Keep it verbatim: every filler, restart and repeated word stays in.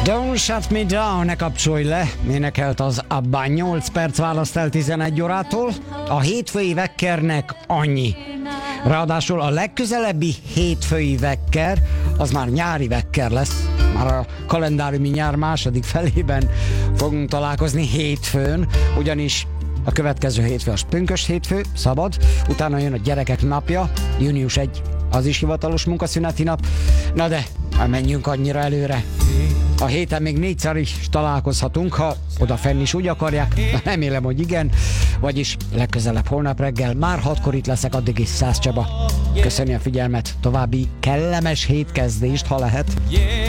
Don't shut me down, ne kapcsolj le, énekelt az Abba. Nyolc perc választ el tizenegy órától. A hétfői vekkernek annyi. Ráadásul a legközelebbi hétfői vekker az már nyári vekker lesz. Már a kalendáriumi nyár második felében fogunk találkozni hétfőn, ugyanis a következő hétfő a pünkösd hétfő, szabad, utána jön a gyerekek napja, június elseje, az is hivatalos munkaszüneti nap. Na de, menjünk annyira előre. A héten még négyszer is találkozhatunk, ha odafenn is úgy akarják, remélem, hogy igen, vagyis legközelebb holnap reggel, már hatkor itt leszek, addig is Szász Csaba. Köszönöm a figyelmet, további kellemes hétkezdést, ha lehet.